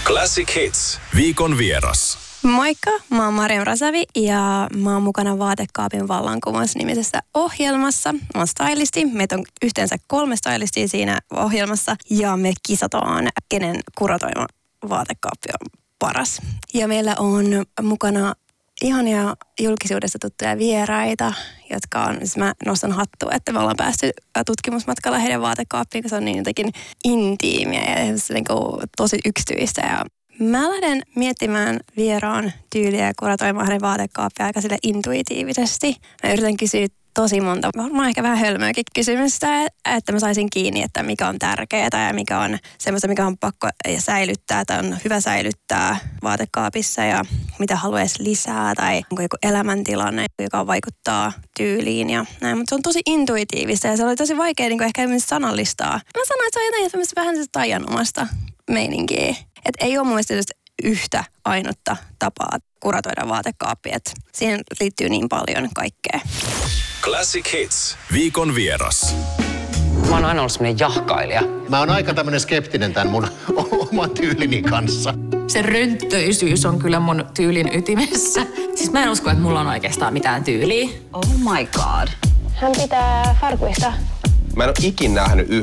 Classic Hits. Viikon vieras. Moikka, mä oon Mariam Rasavi ja mä oon mukana Vaatekaapin vallankumous-nimisessä ohjelmassa. Mä oon stylisti, meitä on yhteensä 3 stylistia siinä ohjelmassa ja me kisataan, kenen kuratoima vaatekaappi on paras. Ja meillä on mukana ihania julkisuudesta tuttuja vieraita, jotka on, siis mä nostan hattua, että me ollaan päästy tutkimusmatkalla heidän vaatekaappiin, kun se on niin jotenkin intiimiä ja se niin tosi yksityistä. Ja mä lähden miettimään vieraan tyyliä ja kuratoimaan hänen vaatekaappia aika sille intuitiivisesti. Mä yritän kysyä tosi monta, varmaan ehkä vähän hölmöäkin kysymystä, että mä saisin kiinni, että mikä on tärkeää ja mikä on semmoista, mikä on pakko säilyttää tai on hyvä säilyttää vaatekaapissa ja mitä haluaisi lisää tai onko joku elämäntilanne, joka vaikuttaa tyyliin ja näin. Mutta se on tosi intuitiivista ja se oli tosi vaikea niin ehkä sanallistaa. Mä sanoin, että se on jotain vähän taianomasta meininkiä. Että ei ole mun mielestä yhtä ainutta tapaa kuratoida vaatekaappia. Siihen liittyy niin paljon kaikkea. Classic Hits. Viikon vieras. Mä oon aina ollut semmonen jahkailija. Mä oon aika tämmönen skeptinen tämän mun oman tyylini kanssa. Se rönttöisyys on kyllä mun tyylin ytimessä. Siis mä en usko, että mulla on oikeastaan mitään tyyliä. Oh my god. Hän pitää farkuista. Mä en ole ikinä nähnyt